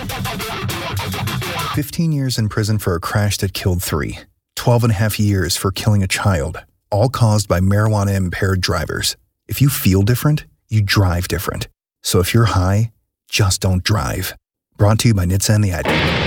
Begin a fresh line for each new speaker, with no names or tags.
15 years in prison for a crash that killed 3. 12 and a half years for killing a child, all caused by marijuana-impaired drivers. If you feel different, you drive different. So if you're high, just don't drive. Brought to you by NHTSA and the Ad.